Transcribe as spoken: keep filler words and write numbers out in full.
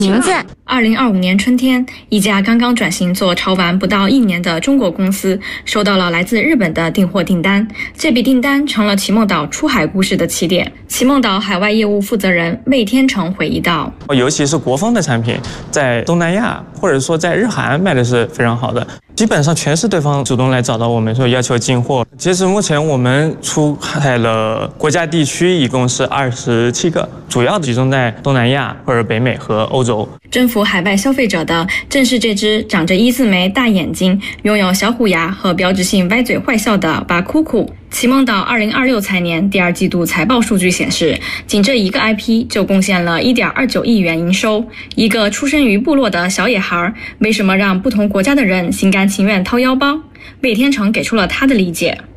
名字。 二零二五年春天，一家刚刚转型做潮玩不到一年的中国公司收到了来自日本的订货订单，这笔订单成了奇梦岛出海故事的起点。奇梦岛海外业务负责人魏天成回忆道：“ 尤其是国风的产品，在东南亚或者说在日韩卖的是非常好的。”基本上全是对方主动来找到我们说要求进货。截止目前，我们出海了国家地区一共是二十七个，主要集中在东南亚或者北美和欧洲。 征服海外消费者的正是这只长着一字眉、大眼睛、拥有小虎牙和标志性歪嘴坏笑的巴库库。奇梦岛二零二六财年第二季度财报数据显示，仅这一个 I P 就贡献了 一点二九亿元营收。一个出生于部落的小野孩，为什么让不同国家的人心甘情愿掏腰包？魏天成给出了他的理解。